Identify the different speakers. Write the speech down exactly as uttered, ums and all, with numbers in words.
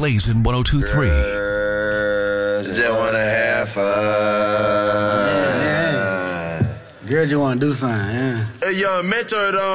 Speaker 1: Blazing one oh two point three.
Speaker 2: Girls just wanna have fun.
Speaker 3: Yeah, yeah. Girl, you wanna do something, yeah.
Speaker 2: Hey, young mentor, though.